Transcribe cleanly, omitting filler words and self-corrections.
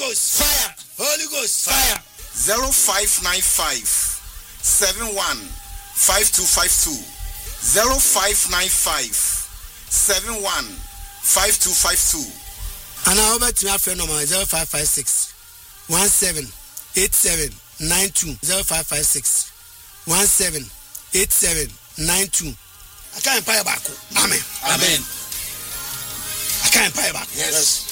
Ghost fire. Holy Ghost fire. 0595 71 5252 0595 71 5252. And I over to my friend number 0556 17 87 92 0556 17 87 92. I can't pay back. Amen. Amen. I can't pay back. Yes.